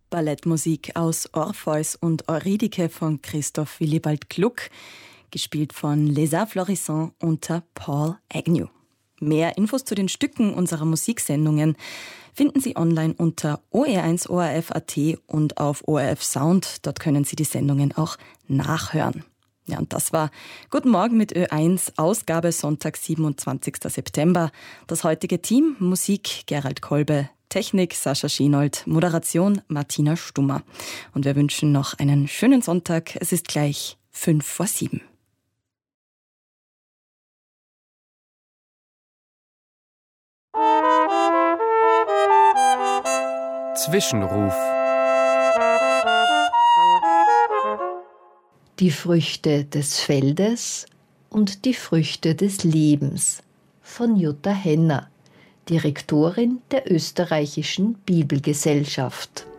Ballettmusik aus Orpheus und Eurydike von Christoph Willibald Gluck, gespielt von Les Florissants unter Paul Agnew. Mehr Infos zu den Stücken unserer Musiksendungen finden Sie online unter OR1 ORF.at und auf ORF Sound. Dort können Sie die Sendungen auch nachhören. Ja, und das war Guten Morgen mit Ö1, Ausgabe Sonntag, 27. September. Das heutige Team: Musik Gerald Kolbe, Technik Sascha Schienold, Moderation Martina Stummer. Und wir wünschen noch einen schönen Sonntag. Es ist gleich 6:55. Zwischenruf. Die Früchte des Feldes und die Früchte des Lebens von Jutta Henner, Direktorin der Österreichischen Bibelgesellschaft.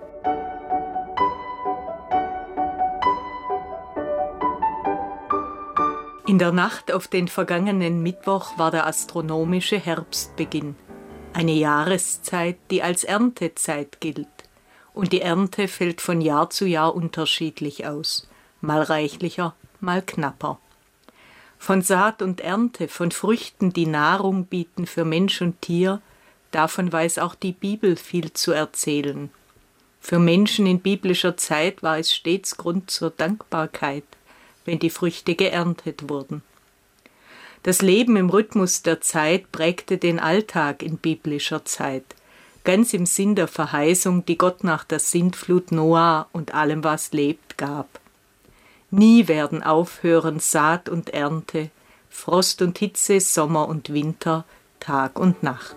In der Nacht auf den vergangenen Mittwoch war der astronomische Herbstbeginn. Eine Jahreszeit, die als Erntezeit gilt. Und die Ernte fällt von Jahr zu Jahr unterschiedlich aus. Mal reichlicher, mal knapper. Von Saat und Ernte, von Früchten, die Nahrung bieten für Mensch und Tier, davon weiß auch die Bibel viel zu erzählen. Für Menschen in biblischer Zeit war es stets Grund zur Dankbarkeit, wenn die Früchte geerntet wurden. Das Leben im Rhythmus der Zeit prägte den Alltag in biblischer Zeit, ganz im Sinn der Verheißung, die Gott nach der Sintflut Noah und allem, was lebt, gab. Nie werden aufhören Saat und Ernte, Frost und Hitze, Sommer und Winter, Tag und Nacht.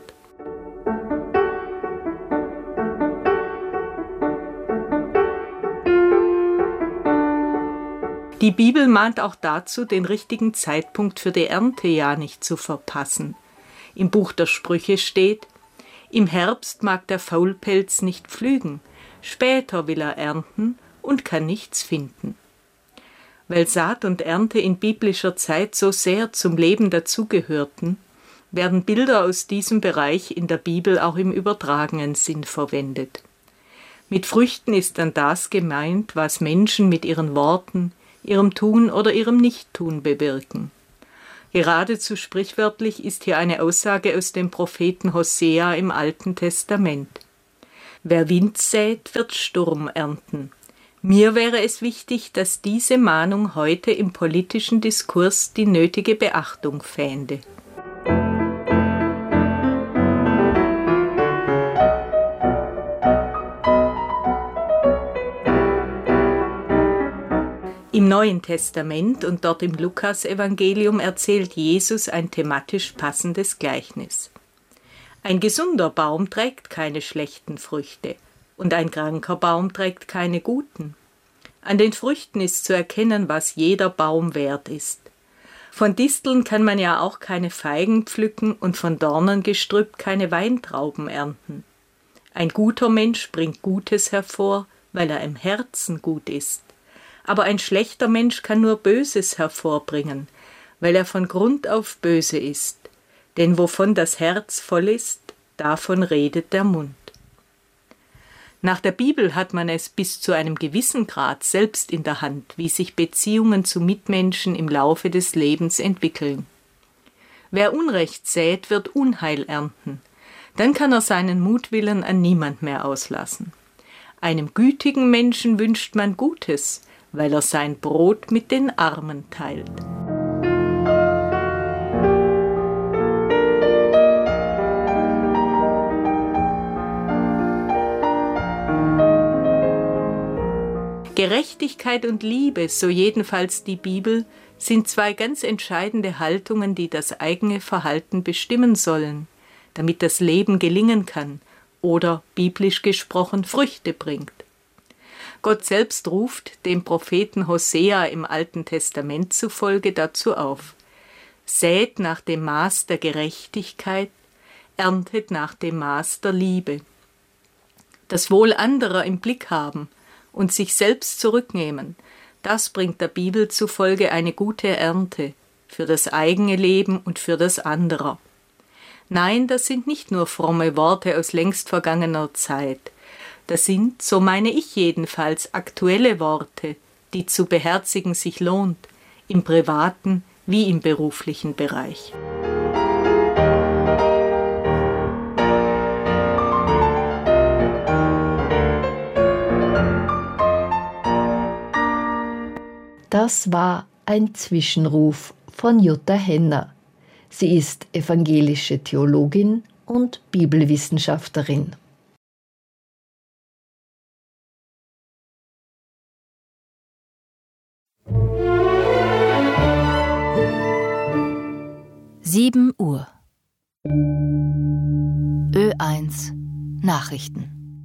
Die Bibel mahnt auch dazu, den richtigen Zeitpunkt für die Ernte ja nicht zu verpassen. Im Buch der Sprüche steht: Im Herbst mag der Faulpelz nicht pflügen, später will er ernten und kann nichts finden. Weil Saat und Ernte in biblischer Zeit so sehr zum Leben dazugehörten, werden Bilder aus diesem Bereich in der Bibel auch im übertragenen Sinn verwendet. Mit Früchten ist dann das gemeint, was Menschen mit ihren Worten, ihrem Tun oder ihrem Nichttun bewirken. Geradezu sprichwörtlich ist hier eine Aussage aus dem Propheten Hosea im Alten Testament. Wer Wind sät, wird Sturm ernten. Mir wäre es wichtig, dass diese Mahnung heute im politischen Diskurs die nötige Beachtung fände. Im Neuen Testament und dort im Lukasevangelium erzählt Jesus ein thematisch passendes Gleichnis. Ein gesunder Baum trägt keine schlechten Früchte und ein kranker Baum trägt keine guten. An den Früchten ist zu erkennen, was jeder Baum wert ist. Von Disteln kann man ja auch keine Feigen pflücken und von Dornengestrüpp keine Weintrauben ernten. Ein guter Mensch bringt Gutes hervor, weil er im Herzen gut ist. Aber ein schlechter Mensch kann nur Böses hervorbringen, weil er von Grund auf böse ist. Denn wovon das Herz voll ist, davon redet der Mund. Nach der Bibel hat man es bis zu einem gewissen Grad selbst in der Hand, wie sich Beziehungen zu Mitmenschen im Laufe des Lebens entwickeln. Wer Unrecht sät, wird Unheil ernten. Dann kann er seinen Mutwillen an niemand mehr auslassen. Einem gütigen Menschen wünscht man Gutes, weil er sein Brot mit den Armen teilt. Gerechtigkeit und Liebe, so jedenfalls die Bibel, sind zwei ganz entscheidende Haltungen, die das eigene Verhalten bestimmen sollen, damit das Leben gelingen kann oder, biblisch gesprochen, Früchte bringt. Gott selbst ruft dem Propheten Hosea im Alten Testament zufolge dazu auf: Sät nach dem Maß der Gerechtigkeit, erntet nach dem Maß der Liebe. Das Wohl anderer im Blick haben und sich selbst zurücknehmen, das bringt der Bibel zufolge eine gute Ernte für das eigene Leben und für das anderer. Nein, das sind nicht nur fromme Worte aus längst vergangener Zeit. Das sind, so meine ich jedenfalls, aktuelle Worte, die zu beherzigen sich lohnt, im privaten wie im beruflichen Bereich. Das war ein Zwischenruf von Jutta Henner. Sie ist evangelische Theologin und Bibelwissenschaftlerin. Uhr. Ö1 Nachrichten.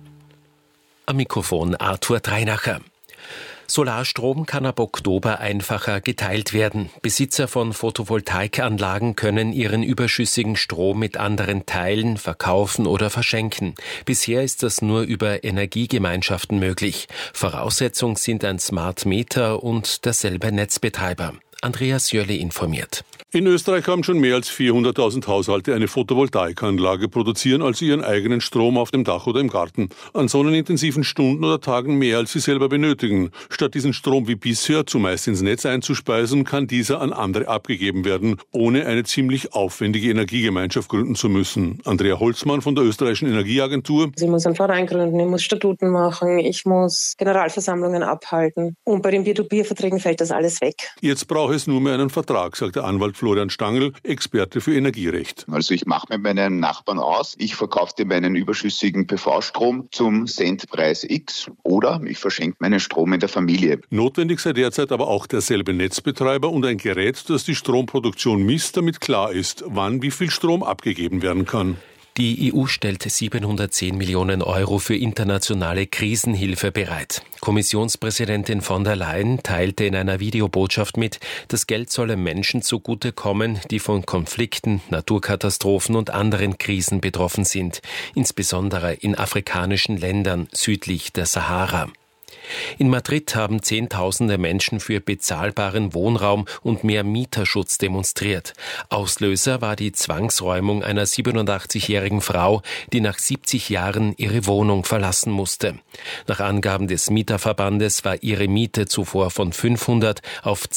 Am Mikrofon Arthur Dreinacher. Solarstrom kann ab Oktober einfacher geteilt werden. Besitzer von Photovoltaikanlagen können ihren überschüssigen Strom mit anderen teilen, verkaufen oder verschenken. Bisher ist das nur über Energiegemeinschaften möglich. Voraussetzung sind ein Smart Meter und derselbe Netzbetreiber. Andreas Jölle informiert. In Österreich haben schon mehr als 400.000 Haushalte eine Photovoltaikanlage, produzieren also ihren eigenen Strom auf dem Dach oder im Garten. An sonnenintensiven Stunden oder Tagen mehr, als sie selber benötigen. Statt diesen Strom wie bisher zumeist ins Netz einzuspeisen, kann dieser an andere abgegeben werden, ohne eine ziemlich aufwendige Energiegemeinschaft gründen zu müssen. Andrea Holzmann von der Österreichischen Energieagentur. Ich muss einen Verein gründen, ich muss Statuten machen, ich muss Generalversammlungen abhalten. Und bei den Peer-to-Peer-Verträgen fällt das alles weg. Jetzt braucht es nur mehr einen Vertrag, sagt der Anwalt Florian Stangl, Experte für Energierecht. Also ich mache mit meinen Nachbarn aus, ich verkaufe dir meinen überschüssigen PV-Strom zum Centpreis X oder ich verschenke meinen Strom in der Familie. Notwendig sei derzeit aber auch derselbe Netzbetreiber und ein Gerät, das die Stromproduktion misst, damit klar ist, wann wie viel Strom abgegeben werden kann. Die EU stellt 710 Millionen Euro für internationale Krisenhilfe bereit. Kommissionspräsidentin von der Leyen teilte in einer Videobotschaft mit, das Geld solle Menschen zugutekommen, die von Konflikten, Naturkatastrophen und anderen Krisen betroffen sind, insbesondere in afrikanischen Ländern südlich der Sahara. In Madrid haben Zehntausende Menschen für bezahlbaren Wohnraum und mehr Mieterschutz demonstriert. Auslöser war die Zwangsräumung einer 87-jährigen Frau, die nach 70 Jahren ihre Wohnung verlassen musste. Nach Angaben des Mieterverbandes war ihre Miete zuvor von 500 auf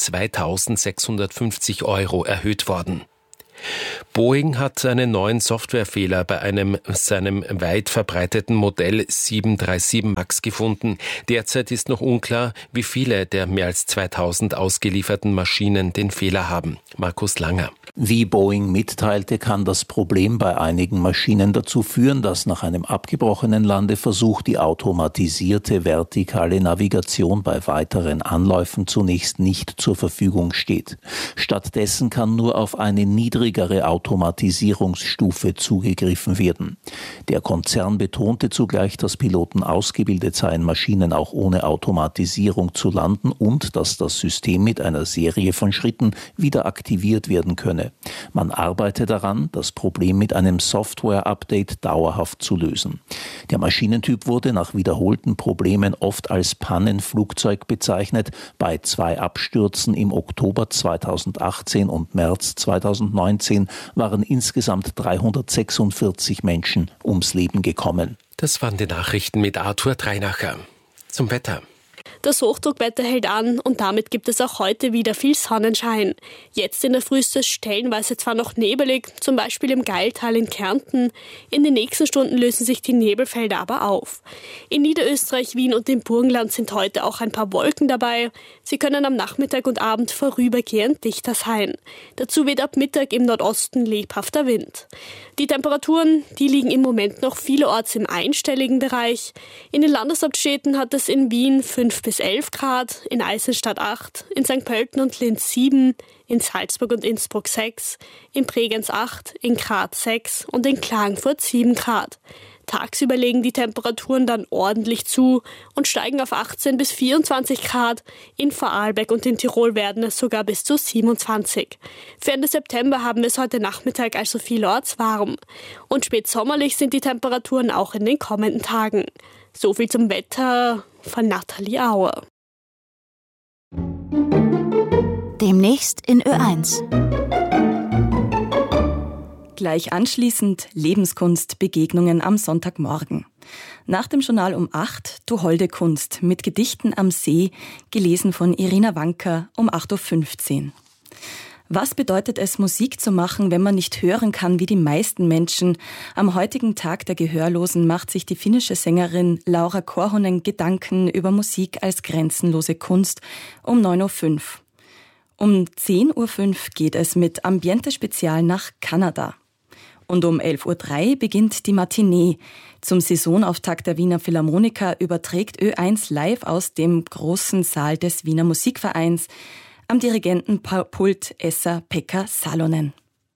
2.650 Euro erhöht worden. Boeing hat einen neuen Softwarefehler bei seinem weit verbreiteten Modell 737 MAX gefunden. Derzeit ist noch unklar, wie viele der mehr als 2000 ausgelieferten Maschinen den Fehler haben. Markus Langer. Wie Boeing mitteilte, kann das Problem bei einigen Maschinen dazu führen, dass nach einem abgebrochenen Landeversuch die automatisierte vertikale Navigation bei weiteren Anläufen zunächst nicht zur Verfügung steht. Stattdessen kann nur auf eine niedrigere Automatisierungsstufe zugegriffen werden. Der Konzern betonte zugleich, dass Piloten ausgebildet seien, Maschinen auch ohne Automatisierung zu landen und dass das System mit einer Serie von Schritten wieder aktiviert werden könne. Man arbeite daran, das Problem mit einem Software-Update dauerhaft zu lösen. Der Maschinentyp wurde nach wiederholten Problemen oft als Pannenflugzeug bezeichnet. Bei 2 Abstürzen im Oktober 2018 und März 2019 waren insgesamt 346 Menschen ums Leben gekommen. Das waren die Nachrichten mit Arthur Dreinacher. Zum Wetter. Das Hochdruckwetter hält an und damit gibt es auch heute wieder viel Sonnenschein. Jetzt in der Früh ist es stellenweise zwar noch nebelig, zum Beispiel im Gailtal in Kärnten. In den nächsten Stunden lösen sich die Nebelfelder aber auf. In Niederösterreich, Wien und dem Burgenland sind heute auch ein paar Wolken dabei. Sie können am Nachmittag und Abend vorübergehend dichter sein. Dazu weht ab Mittag im Nordosten lebhafter Wind. Die Temperaturen, die liegen im Moment noch vielerorts im einstelligen Bereich. In den Landeshauptstädten hat es in Wien 5 bis 11 Grad, in Eisenstadt 8, in St. Pölten und Linz 7, in Salzburg und Innsbruck 6, in Bregenz 8, in Graz 6 und in Klagenfurt 7 Grad. Tagsüber legen die Temperaturen dann ordentlich zu und steigen auf 18 bis 24 Grad. In Vorarlberg und in Tirol werden es sogar bis zu 27. Für Ende September haben wir es heute Nachmittag also vielerorts warm. Und spätsommerlich sind die Temperaturen auch in den kommenden Tagen. So viel zum Wetter von Nathalie Auer. Demnächst in Ö1. Gleich anschließend Lebenskunst, Begegnungen am Sonntagmorgen. Nach dem Journal um 8 Du holde Kunst mit Gedichten am See, gelesen von Irina Wanka um 8.15 Uhr. Was bedeutet es, Musik zu machen, wenn man nicht hören kann wie die meisten Menschen? Am heutigen Tag der Gehörlosen macht sich die finnische Sängerin Laura Korhonen Gedanken über Musik als grenzenlose Kunst um 9.05 Uhr. Um 10.05 Uhr geht es mit Ambiente Spezial nach Kanada. Und um 11.03 Uhr beginnt die Matinee. Zum Saisonauftakt der Wiener Philharmoniker überträgt Ö1 live aus dem großen Saal des Wiener Musikvereins. Am Dirigentenpult Esa-Pekka Salonen.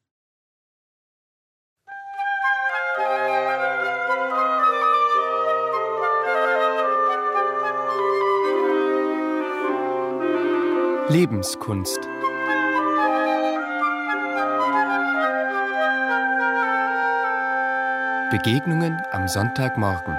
Lebenskunst. Begegnungen am Sonntagmorgen.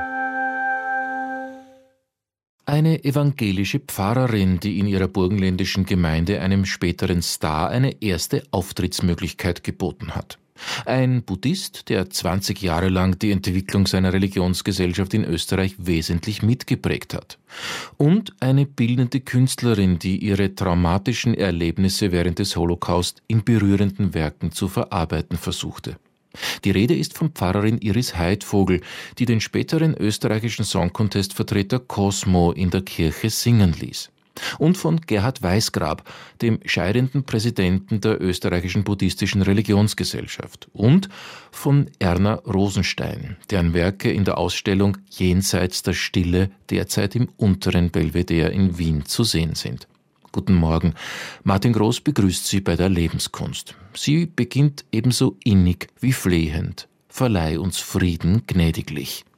Eine evangelische Pfarrerin, die in ihrer burgenländischen Gemeinde einem späteren Star eine erste Auftrittsmöglichkeit geboten hat. Ein Buddhist, der 20 Jahre lang die Entwicklung seiner Religionsgesellschaft in Österreich wesentlich mitgeprägt hat. Und eine bildende Künstlerin, die ihre traumatischen Erlebnisse während des Holocaust in berührenden Werken zu verarbeiten versuchte. Die Rede ist von Pfarrerin Iris Heidvogel, die den späteren österreichischen Song-Contest-Vertreter Cosmo in der Kirche singen ließ. Und von Gerhard Weißgrab, dem scheidenden Präsidenten der österreichischen buddhistischen Religionsgesellschaft. Und von Erna Rosenstein, deren Werke in der Ausstellung Jenseits der Stille derzeit im unteren Belvedere in Wien zu sehen sind. Guten Morgen. Martin Groß begrüßt Sie bei der Lebenskunst. Sie beginnt ebenso innig wie flehend. Verleih uns Frieden gnädiglich.